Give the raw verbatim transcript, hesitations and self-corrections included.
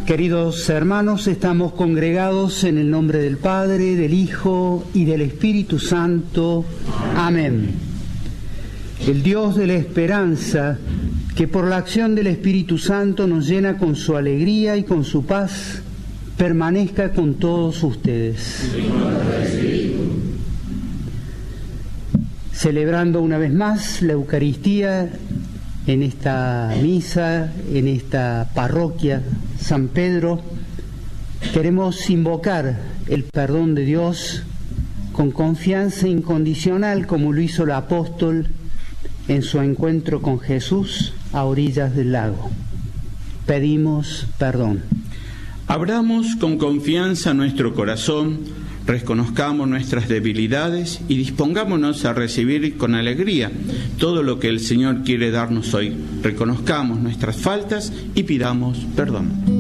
Queridos hermanos, estamos congregados en el nombre del Padre, del Hijo y del Espíritu Santo. Amén. El Dios de la esperanza, que por la acción del Espíritu Santo nos llena con su alegría y con su paz, permanezca con todos ustedes. Celebrando una vez más la Eucaristía en esta misa, en esta parroquia San Pedro, queremos invocar el perdón de Dios con confianza incondicional, como lo hizo el apóstol en su encuentro con Jesús a orillas del lago. Pedimos perdón. Abramos con confianza nuestro corazón, reconozcamos nuestras debilidades y dispongámonos a recibir con alegría todo lo que el Señor quiere darnos hoy. Reconozcamos nuestras faltas y pidamos perdón.